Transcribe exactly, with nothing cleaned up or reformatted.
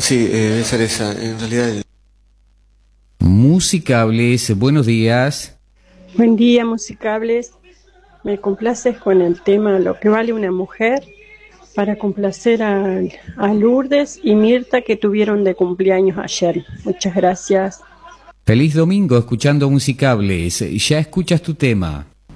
Sí, eh, debe ser esa. En realidad, el- Musicables, buenos días. Buen día, musicables. Me complaces con el tema Lo que vale una mujer para complacer a, a Lourdes y Mirta que tuvieron de cumpleaños ayer. Muchas gracias. Feliz domingo escuchando Musicables. Ya escuchas tu tema.